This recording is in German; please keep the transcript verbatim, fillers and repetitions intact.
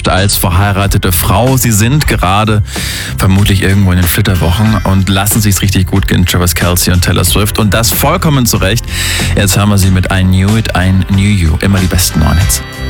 Swift als verheiratete Frau. Sie sind gerade vermutlich irgendwo in den Flitterwochen und lassen sich's richtig gut gehen, Travis Kelce und Taylor Swift. Und das vollkommen zu Recht. Jetzt haben wir sie mit I Knew It, I Knew You. Immer die besten neuen Hits.